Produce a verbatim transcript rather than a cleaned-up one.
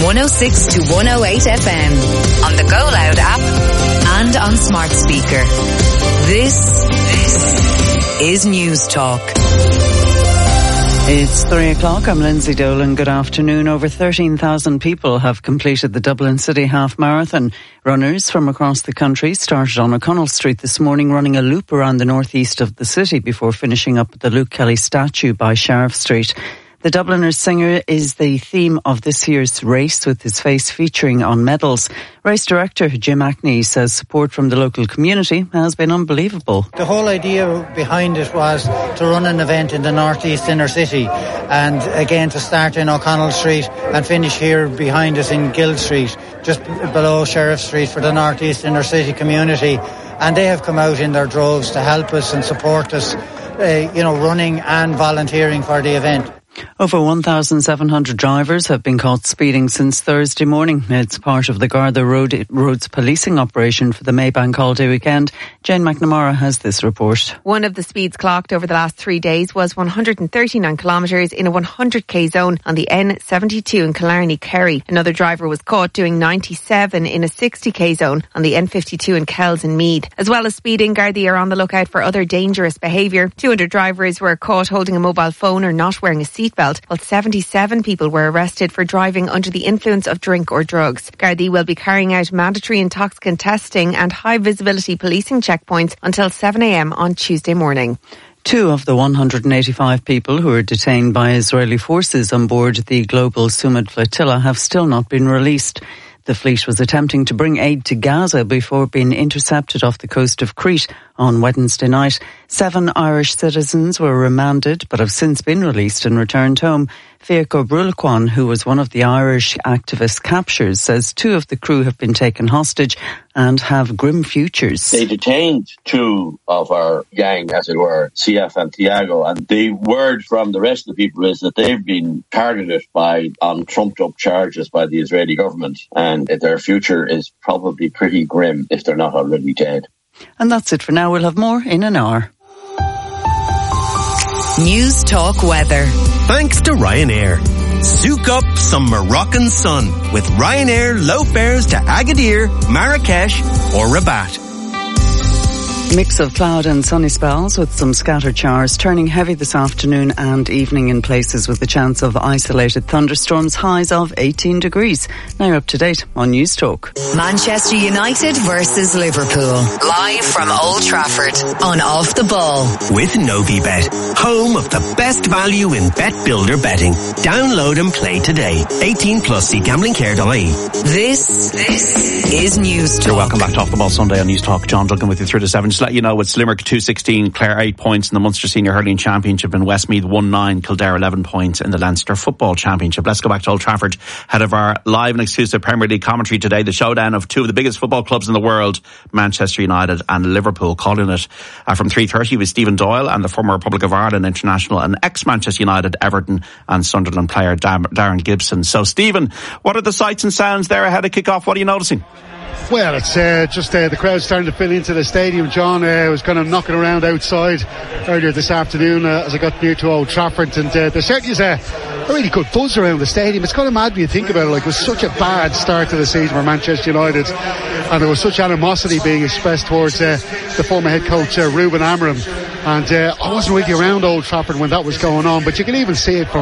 one oh six to one oh eight F M, on the Go Loud app and on smart speaker. This, this is News Talk. It's three o'clock. I'm Lindsay Dolan. Good afternoon. Over thirteen thousand people have completed the Dublin City Half Marathon. Runners from across the country started on O'Connell Street this morning, running a loop around the northeast of the city before finishing up at the Luke Kelly statue by Sheriff Street. The Dubliners singer is the theme of this year's race, with his face featuring on medals. Race director Jim Ackney says support from the local community has been unbelievable. The whole idea behind it was to run an event in the northeast inner city, and again to start in O'Connell Street and finish here behind us in Guild Street, just below Sheriff Street, for the northeast inner city community. And they have come out in their droves to help us and support us, uh, you know, running and volunteering for the event. Over one thousand seven hundred drivers have been caught speeding since Thursday morning. It's part of the Garda Road, Roads policing operation for the Maybank holiday weekend. Jane McNamara has this report. One of the speeds clocked over the last three days was one hundred thirty-nine kilometres in a one hundred k zone on the N seventy-two in Killarney, Kerry. Another driver was caught doing ninety-seven in a sixty k zone on the N fifty-two in Kells and Meath. As well as speeding, Gardaí are on the lookout for other dangerous behaviour. two hundred drivers were caught holding a mobile phone or not wearing a seatbelt, while seventy-seven people were arrested for driving under the influence of drink or drugs. Gardaí will be carrying out mandatory intoxicant testing and high visibility policing checkpoints until seven a m on Tuesday morning. Two of the one hundred eighty-five people who were detained by Israeli forces on board the Global Sumud flotilla have still not been released. The fleet was attempting to bring aid to Gaza before being intercepted off the coast of Crete on Wednesday night. Seven Irish citizens were remanded but have since been released and returned home. Fiaco Brulaquan, who was one of the Irish activists captured, says two of the crew have been taken hostage and have grim futures. They detained two of our gang, as it were, C F and Tiago, and the word from the rest of the people is that they've been targeted by on trumped-up charges by the Israeli government, and their future is probably pretty grim if they're not already dead. And that's it for now. We'll have more in an hour. News Talk weather. Thanks to Ryanair. Soak up some Moroccan sun with Ryanair low fares to Agadir, Marrakesh or Rabat. Mix of cloud and sunny spells with some scattered showers, turning heavy this afternoon and evening in places with a chance of isolated thunderstorms, highs of eighteen degrees. Now you're up to date on News Talk. Manchester United versus Liverpool. Live from Old Trafford on Off the Ball. With Novibet, home of the best value in bet builder betting. Download and play today. eighteen plus, see gambling care dot I E. This, this is News Talk. You're welcome back to Off the Ball Sunday on News Talk. John Duggan with you through to seven. Just let you know, it's Limerick two sixteen, Clare eight points in the Munster Senior Hurling Championship, and Westmeath one nine, Kildare eleven points in the Leinster Football Championship. Let's go back to Old Trafford, head of our live and exclusive Premier League commentary today. The showdown of two of the biggest football clubs in the world, Manchester United and Liverpool. Calling it uh, from three thirty with Stephen Doyle and the former Republic of Ireland international and ex-Manchester United, Everton and Sunderland player Darren Gibson. So Stephen, what are the sights and sounds there ahead of kick-off? What are you noticing? Well, it's uh, just uh, the crowd starting to fill into the stadium. John uh, was kind of knocking around outside earlier this afternoon uh, as I got near to Old Trafford, and uh, there certainly is a, a really good buzz around the stadium. It's kind of mad when you think about it. Like, it was such a bad start to the season for Manchester United, and there was such animosity being expressed towards uh, the former head coach uh, Ruben Amorim. And uh, I wasn't really around Old Trafford when that was going on, but you can even see it from